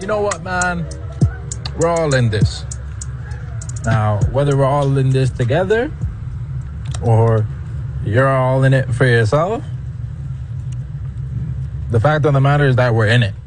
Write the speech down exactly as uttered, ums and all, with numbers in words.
you know what, man? We're all in this. Now, whether we're all in this together or you're all in it for yourself, the fact of the matter is that we're in it.